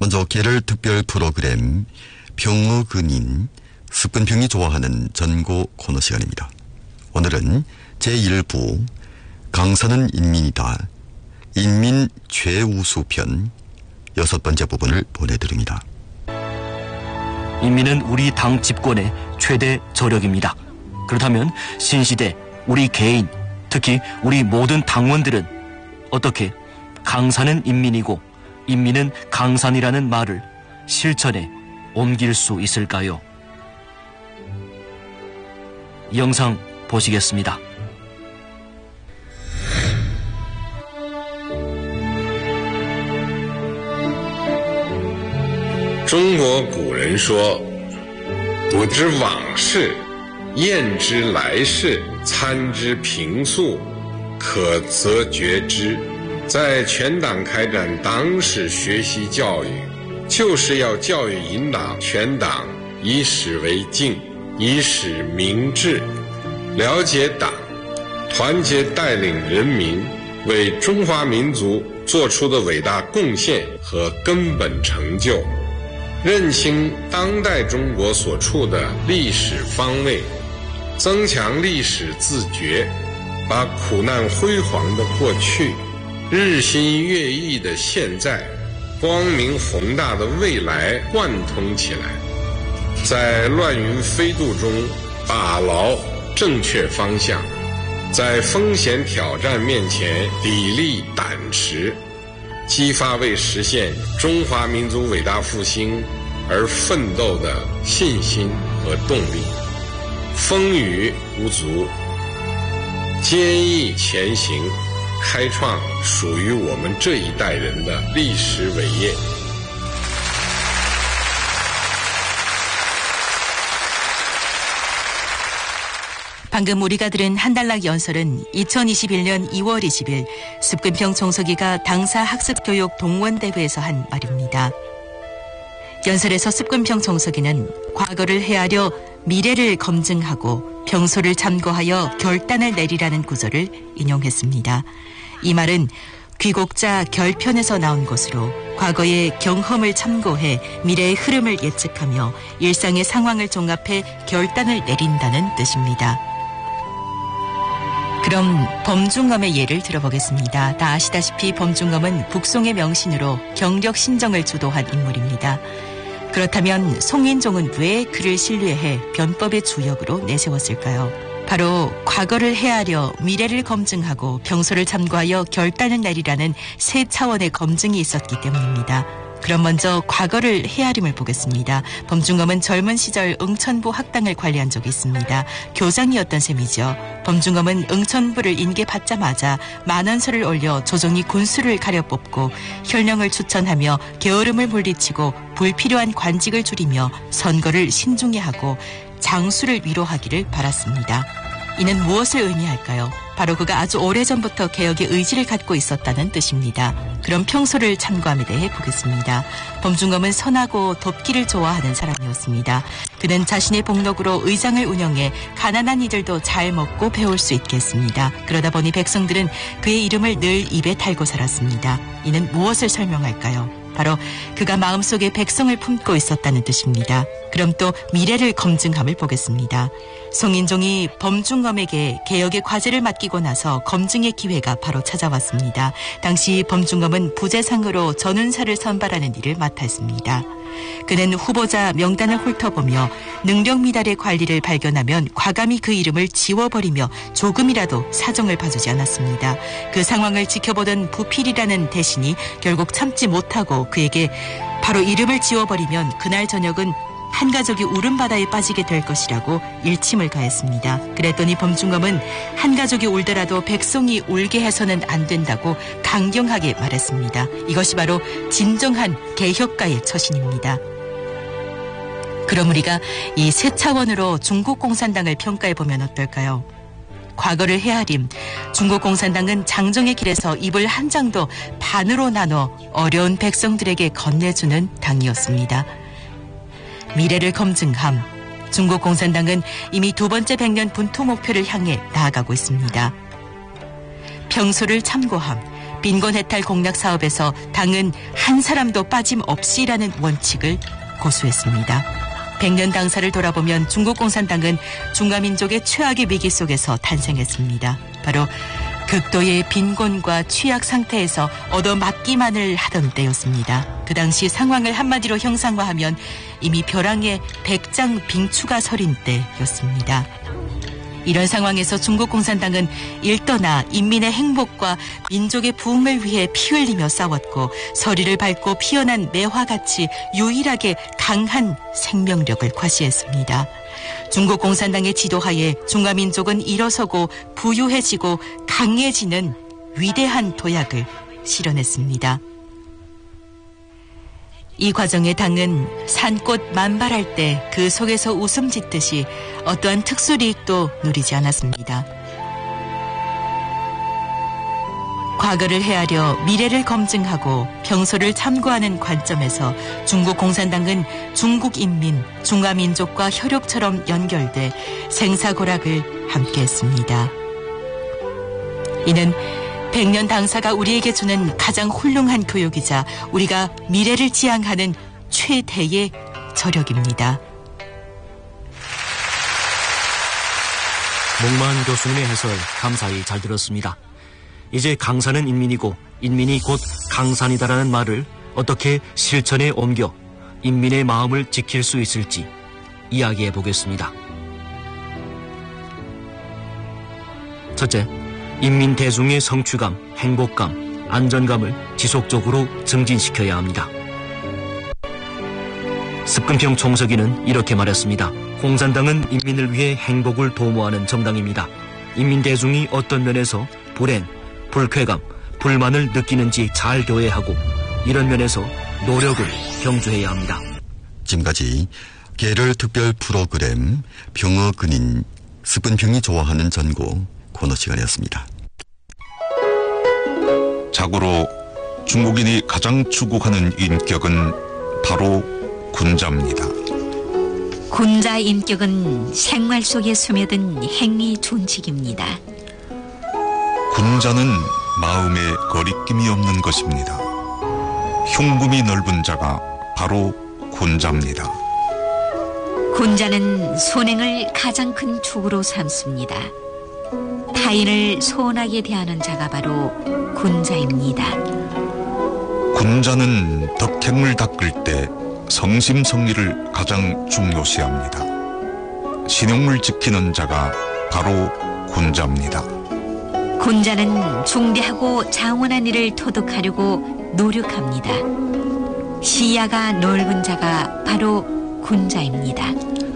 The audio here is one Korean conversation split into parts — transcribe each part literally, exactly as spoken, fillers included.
먼저 계절 특별 프로그램 평의 근인 습근평이 좋아하는 전고 코너 시간입니다. 오늘은 제일 부 강사는 인민이다. 인민 최우수 편 여섯 번째 부분을 보내드립니다. 인민은 우리 당 집권의 최대 저력입니다. 그렇다면 신시대 우리 개인, 특히 우리 모든 당원들은 어떻게 강사는 인민이고 인민은 강산이라는 말을 실천에 옮길 수 있을까요? 이 영상 보시겠습니다. 中国古人说，不知往事，验知来世，参知平素，可则觉之。在全党开展党史学习教育，就是要教育引导全党以史为镜，以史明志，了解党，团结带领人民为中华民族做出的伟大贡献和根本成就，认清当代中国所处的历史方位，增强历史自觉，把苦难辉煌的过去，日新月异的现在，光明宏大的未来贯通起来，在乱云飞渡中把牢正确方向，在风险挑战面前砥砺胆识，激发为实现中华民族伟大复兴而奋斗的信心和动力。风雨无阻，坚毅前行，开创属于我们这一代人的历史伟业。 방금 우리가 들은 한달락 연설은 이천이십일 년 이월 이십일 습근평 총서기가 당사 학습교육 동원대회에서 한 말입니다. 연설에서 습근평 총서기는 과거를 헤아려 미래를 검증하고 평소를 참고하여 결단을 내리라는 구절을 인용했습니다. 이 말은 귀곡자 결편에서 나온 것으로 과거의 경험을 참고해 미래의 흐름을 예측하며 일상의 상황을 종합해 결단을 내린다는 뜻입니다. 그럼 범중검의 예를 들어보겠습니다. 다 아시다시피 범중검은 북송의 명신으로 경력 신정을 주도한 인물입니다. 그렇다면 송인종은 왜 그를 신뢰해 변법의 주역으로 내세웠을까요? 바로 과거를 헤아려 미래를 검증하고 평소를 참고하여 결단을 내리라는 세 차원의 검증이 있었기 때문입니다. 그럼 먼저 과거를 헤아림을 보겠습니다. 범중검은 젊은 시절 응천부 학당을 관리한 적이 있습니다. 교장이었던 셈이죠. 범중검은 응천부를 인계받자마자 만원서를 올려 조정이 군수를 가려 뽑고 혈령을 추천하며 게으름을 물리치고 불필요한 관직을 줄이며 선거를 신중히 하고 장수를 위로하기를 바랐습니다. 이는 무엇을 의미할까요? 바로 그가 아주 오래전부터 개혁의 의지를 갖고 있었다는 뜻입니다. 그럼 평소를 참고함에 대해 보겠습니다. 범중검은 선하고 돕기를 좋아하는 사람이었습니다. 그는 자신의 복록으로 의장을 운영해 가난한 이들도 잘 먹고 배울 수 있게 했습니다. 그러다 보니 백성들은 그의 이름을 늘 입에 달고 살았습니다. 이는 무엇을 설명할까요? 바로 그가 마음속에 백성을 품고 있었다는 뜻입니다. 그럼 또 미래를 검증함을 보겠습니다. 송인종이 범중검에게 개혁의 과제를 맡기고 나서 검증의 기회가 바로 찾아왔습니다. 당시 범중검은 부재상으로 전운사를 선발하는 일을 맡았습니다. 그는 후보자 명단을 훑어보며 능력 미달의 관리를 발견하면 과감히 그 이름을 지워버리며 조금이라도 사정을 봐주지 않았습니다. 그 상황을 지켜보던 부필이라는 대신이 결국 참지 못하고 그에게 바로 이름을 지워버리면 그날 저녁은 한 가족이 울음바다에 빠지게 될 것이라고 일침을 가했습니다. 그랬더니 범중검은 한 가족이 울더라도 백성이 울게 해서는 안 된다고 강경하게 말했습니다. 이것이 바로 진정한 개혁가의 처신입니다. 그럼 우리가 이 세 차원으로 중국 공산당을 평가해보면 어떨까요? 과거를 헤아림, 중국 공산당은 장정의 길에서 입을 한 장도 반으로 나눠 어려운 백성들에게 건네주는 당이었습니다. 미래를 검증함, 중국 공산당은 이미 두 번째 백년 분투 목표를 향해 나아가고 있습니다. 평소를 참고함, 빈곤 해탈 공약 사업에서 당은 한 사람도 빠짐없이라는 원칙을 고수했습니다. 백년 당사를 돌아보면 중국 공산당은 중화민족의 최악의 위기 속에서 탄생했습니다. 바로 극도의 빈곤과 취약 상태에서 얻어맞기만을 하던 때였습니다. 그 당시 상황을 한마디로 형상화하면 이미 벼랑에 백장 빙추가 서린 때였습니다. 이런 상황에서 중국 공산당은 일떠나 인민의 행복과 민족의 부흥을 위해 피 흘리며 싸웠고 서리를 밟고 피어난 매화같이 유일하게 강한 생명력을 과시했습니다. 중국 공산당의 지도하에 중화민족은 일어서고 부유해지고 강해지는 위대한 도약을 실현했습니다. 이 과정에 당은 산꽃 만발할 때 그 속에서 웃음 짓듯이 어떠한 특수리익도 누리지 않았습니다. 과거를 헤아려 미래를 검증하고 평소를 참고하는 관점에서 중국 공산당은 중국 인민, 중화민족과 혈육처럼 연결돼 생사고락을 함께했습니다. 이는 백년 당사가 우리에게 주는 가장 훌륭한 교육이자 우리가 미래를 지향하는 최대의 저력입니다. 목만 교수님의 해설 감사히 잘 들었습니다. 이제 강산은 인민이고 인민이 곧 강산이다라는 말을 어떻게 실천에 옮겨 인민의 마음을 지킬 수 있을지 이야기해 보겠습니다. 첫째, 인민 대중의 성취감, 행복감, 안전감을 지속적으로 증진시켜야 합니다. 습근평 총서기는 이렇게 말했습니다. 공산당은 인민을 위해 행복을 도모하는 정당입니다. 인민 대중이 어떤 면에서 불행, 불쾌감, 불만을 느끼는지 잘 교회하고 이런 면에서 노력을 경주해야 합니다. 지금까지 계절 특별 프로그램 병어 근인 습근평이 좋아하는 전고 코너 시간이었습니다. 자고로 중국인이 가장 추구하는 인격은 바로 군자입니다. 군자 인격은 생활 속에 스며든 행위 존칙입니다. 군자는 마음에 거리낌이 없는 것입니다. 흉금이 넓은 자가 바로 군자입니다. 군자는 손행을 가장 큰 축으로 삼습니다. 타인을 소원하게 대하는 자가 바로 군자입니다. 군자는 덕행을 닦을 때 성심성의를 가장 중요시합니다. 신용을 지키는 자가 바로 군자입니다. 군자는 중대하고 장원한 일을 토득하려고 노력합니다. 시야가 넓은 자가 바로 군자입니다.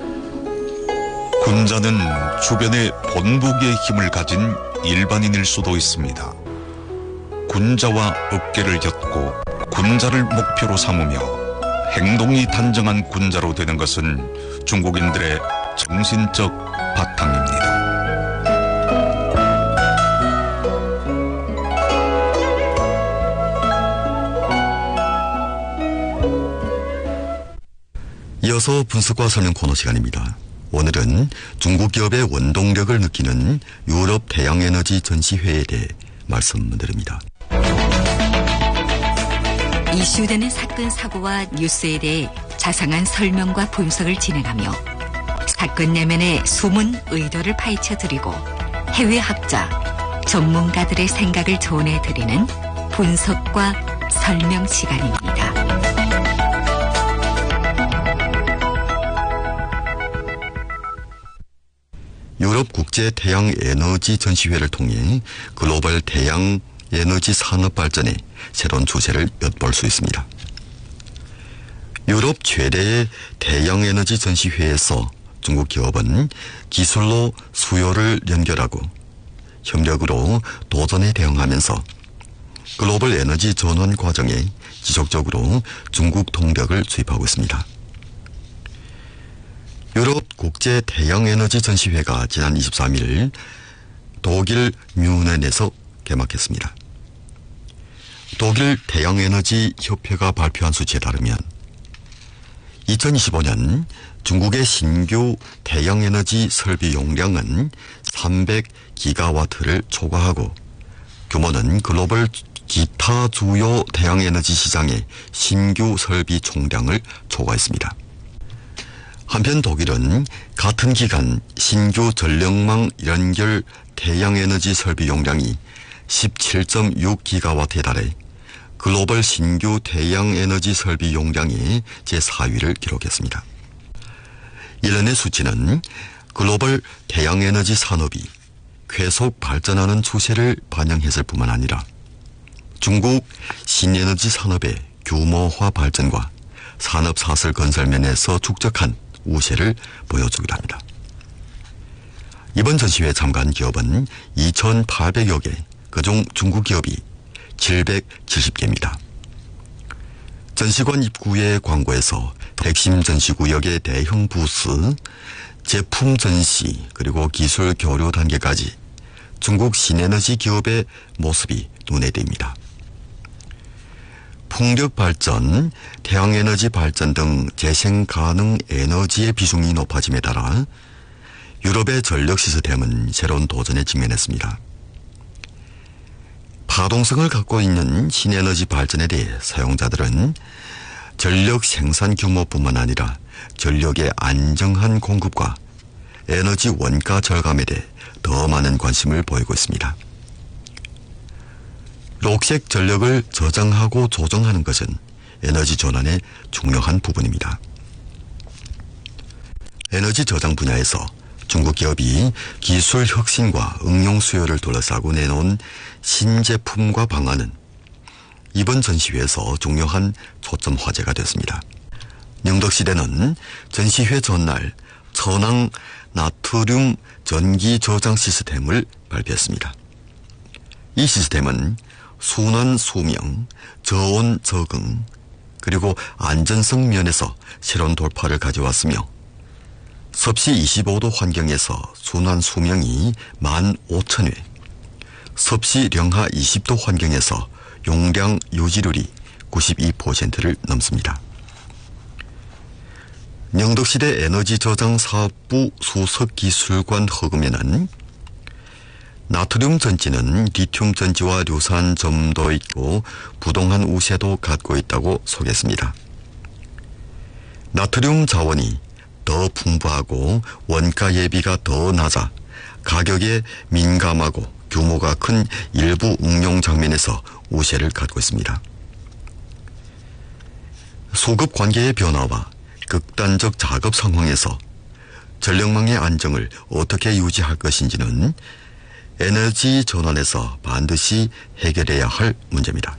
군자는 주변에 본보기의 힘을 가진 일반인일 수도 있습니다. 군자와 어깨를 엮고 군자를 목표로 삼으며 행동이 단정한 군자로 되는 것은 중국인들의 정신적 바탕입니다. 이어서 분석과 설명 코너 시간입니다. 오늘은 중국 기업의 원동력을 느끼는 유럽 태양에너지 전시회에 대해 말씀드립니다. 이슈되는 사건 사고와 뉴스에 대해 자상한 설명과 분석을 진행하며 사건 내면의 숨은 의도를 파헤쳐드리고 해외 학자, 전문가들의 생각을 전해드리는 분석과 설명 시간입니다. 유럽 국제 태양 에너지 전시회를 통해 글로벌 태양 에너지 산업 발전에 새로운 추세를 엿볼 수 있습니다. 유럽 최대의 태양 에너지 전시회에서 중국 기업은 기술로 수요를 연결하고 협력으로 도전에 대응하면서 글로벌 에너지 전환 과정에 지속적으로 중국 동력을 투입하고 있습니다. 유럽 국제 태양 에너지 전시회가 지난 이십삼 일 독일 뮌헨에서 개막했습니다. 독일 태양에너지 협회가 발표한 수치에 따르면 이천이십오 년 중국의 신규 태양에너지 설비 용량은 삼백 기가와트를 초과하고 규모는 글로벌 기타 주요 태양에너지 시장의 신규 설비 총량을 초과했습니다. 한편 독일은 같은 기간 신규 전력망 연결 태양에너지 설비 용량이 십칠 점 육 기가와트에 달해 글로벌 신규 태양에너지 설비 용량이 제사 위를 기록했습니다. 이런의 수치는 글로벌 태양에너지 산업이 계속 발전하는 추세를 반영했을 뿐만 아니라 중국 신에너지 산업의 규모화 발전과 산업사슬 건설면에서 축적한 우세를 보여주기도 합니다. 이번 전시회에 참가한 기업은 이천팔백여 개, 그중 중국 기업이 칠백칠십 개입니다. 전시관 입구의 광고에서 핵심 전시구역의 대형 부스, 제품 전시, 그리고 기술 교류 단계까지 중국 신에너지 기업의 모습이 눈에 띕니다. 풍력 발전, 태양에너지 발전 등 재생 가능 에너지의 비중이 높아짐에 따라 유럽의 전력 시스템은 새로운 도전에 직면했습니다. 파동성을 갖고 있는 신에너지 발전에 대해 사용자들은 전력 생산 규모뿐만 아니라 전력의 안정한 공급과 에너지 원가 절감에 대해 더 많은 관심을 보이고 있습니다. 녹색 전력을 저장하고 조정하는 것은 에너지 전환의 중요한 부분입니다. 에너지 저장 분야에서 중국 기업이 기술 혁신과 응용 수요를 둘러싸고 내놓은 신제품과 방안은 이번 전시회에서 중요한 초점 화제가 됐습니다. 영덕시대는 전시회 전날 천황 나트륨 전기 저장 시스템을 발표했습니다. 이 시스템은 순환 수명, 저온 적응, 그리고 안전성 면에서 새로운 돌파를 가져왔으며 섭씨 이십오 도 환경에서 순환 수명이 만 오천 회, 섭씨 영하 이십 도 환경에서 용량 유지률이 구십이 퍼센트를 넘습니다. 영덕시대 에너지 저장 사업부 수석기술관 허금에는 나트륨 전지는 리튬 전지와 유사한 점도 있고 부동한 우세도 갖고 있다고 소개했습니다. 나트륨 자원이 더 풍부하고 원가 예비가 더 낮아 가격에 민감하고 규모가 큰 일부 응용 장면에서 우세를 갖고 있습니다. 소급 관계의 변화와 극단적 작업 상황에서 전력망의 안정을 어떻게 유지할 것인지는 에너지 전환에서 반드시 해결해야 할 문제입니다.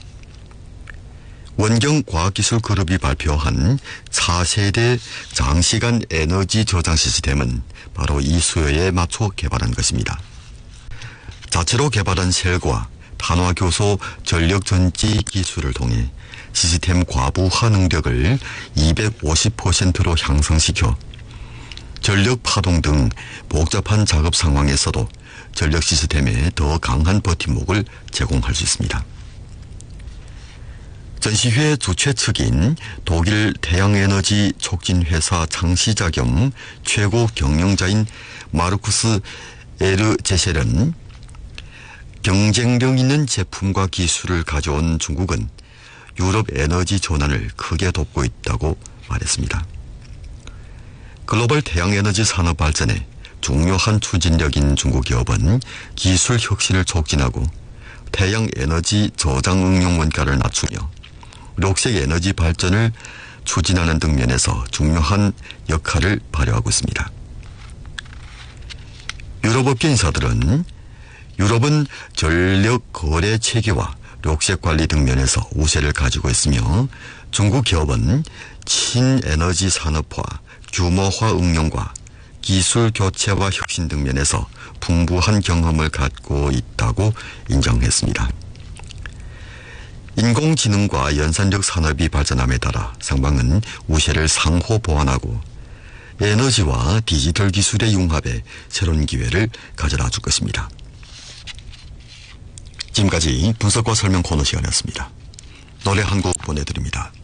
원경과학기술그룹이 발표한 차세대 장시간 에너지 저장 시스템은 바로 이 수요에 맞춰 개발한 것입니다. 자체로 개발한 셀과 탄화교소 전력전지 기술을 통해 시스템 과부하 능력을 이백오십 퍼센트로 향상시켜 전력 파동 등 복잡한 작업 상황에서도 전력 시스템에 더 강한 버팀목을 제공할 수 있습니다. 전시회 주최 측인 독일 태양에너지 촉진회사 창시자 겸 최고 경영자인 마르쿠스 에르제셀은 경쟁력 있는 제품과 기술을 가져온 중국은 유럽 에너지 전환을 크게 돕고 있다고 말했습니다. 글로벌 태양에너지 산업 발전에 중요한 추진력인 중국 기업은 기술 혁신을 촉진하고 태양에너지 저장 응용 원가를 낮추며 녹색 에너지 발전을 추진하는 등 면에서 중요한 역할을 발휘하고 있습니다. 유럽업계 인사들은 유럽은 전력 거래 체계와 녹색 관리 등 면에서 우세를 가지고 있으며 중국 기업은 친에너지 산업화, 규모화 응용과 기술 교체와 혁신 등 면에서 풍부한 경험을 갖고 있다고 인정했습니다. 인공지능과 연산력 산업이 발전함에 따라 상방은 우세를 상호 보완하고 에너지와 디지털 기술의 융합에 새로운 기회를 가져다 줄 것입니다. 지금까지 분석과 설명 코너 시간이었습니다. 노래 한 곡 보내드립니다.